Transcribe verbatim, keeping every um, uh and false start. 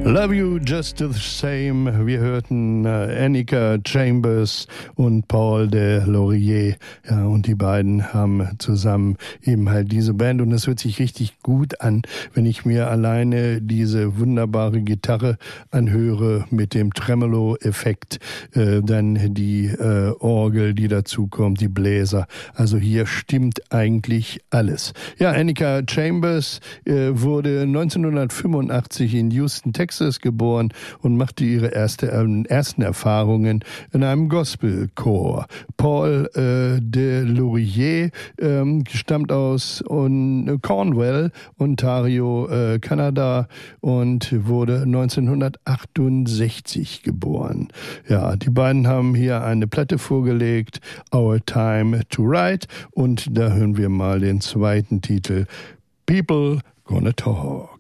Love You Just the Same. Wir hörten äh, Annika Chambers und Paul de Laurier. Ja, und die beiden haben zusammen eben halt diese Band. Und es hört sich richtig gut an, wenn ich mir alleine diese wunderbare Gitarre anhöre mit dem Tremolo-Effekt. Äh, dann die äh, Orgel, die dazu kommt, die Bläser. Also hier stimmt eigentlich alles. Ja, Annika Chambers äh, wurde neunzehnhundertfünfundachtzig in Houston, Texas geboren und machte ihre erste, äh, ersten Erfahrungen in einem Gospelchor. Paul äh, de Laurier äh, stammt aus un, Cornwall, Ontario, äh, Kanada und wurde neunzehnhundertachtundsechzig geboren. Ja, die beiden haben hier eine Platte vorgelegt, Our Time to Write, und da hören wir mal den zweiten Titel, People Gonna Talk.